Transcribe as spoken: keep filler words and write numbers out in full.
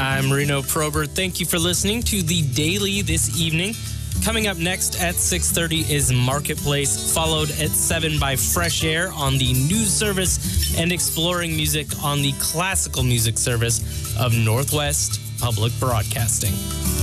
I'm Reno Probert. Thank you for listening to The Daily this evening. Coming up next at six thirty is Marketplace, followed at seven by Fresh Air on the news service and exploring music on the classical music service of Northwest Public Broadcasting.